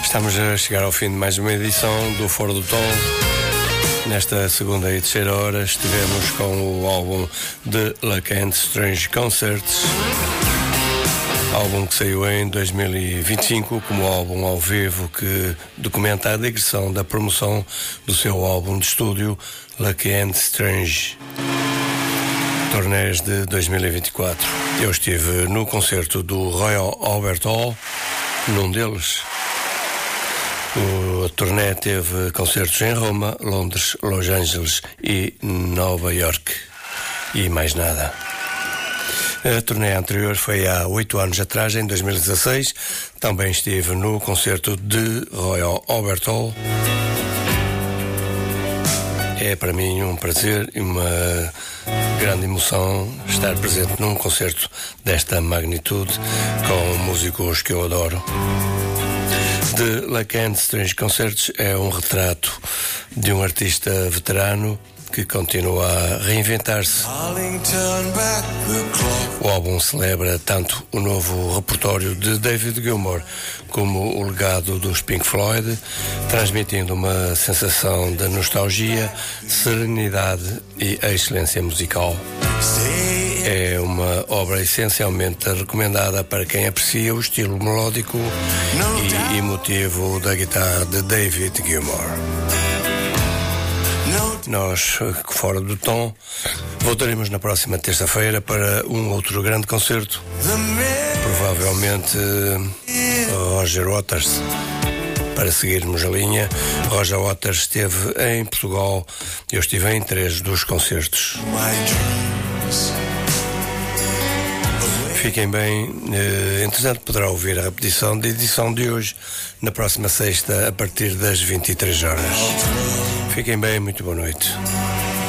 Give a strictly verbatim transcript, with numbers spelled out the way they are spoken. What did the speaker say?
Estamos a chegar ao fim de mais uma edição do Fora do Tom. Nesta segunda e terceira hora estivemos com o álbum The Luck and Strange Concerts, álbum que saiu em dois mil e vinte e cinco como álbum ao vivo que documenta a digressão da promoção do seu álbum de estúdio Luck and Strange, turnês de dois mil e vinte e quatro. Eu estive no concerto do Royal Albert Hall, num deles. O turnê teve concertos em Roma, Londres, Los Angeles e Nova York. E mais nada. A turnê anterior foi há oito anos atrás, em dois mil e dezasseis. Também estive no concerto de Royal Albert Hall. É para mim um prazer e uma grande emoção estar presente num concerto desta magnitude com músicos que eu adoro. The Luck and Strange Concerts é um retrato de um artista veterano que continua a reinventar-se. O álbum celebra tanto o novo repertório de David Gilmour como o legado dos Pink Floyd, transmitindo uma sensação de nostalgia, serenidade e excelência musical. É uma obra essencialmente recomendada para quem aprecia o estilo melódico e emotivo da guitarra de David Gilmour. Nós, Fora do Tom, voltaremos na próxima terça-feira para um outro grande concerto. Provavelmente Roger Waters. Para seguirmos a linha, Roger Waters esteve em Portugal. Eu estive em três dos concertos. Fiquem bem, entretanto poderá ouvir a repetição da edição de hoje na próxima sexta a partir das vinte e três horas. Fiquem bem, muito boa noite.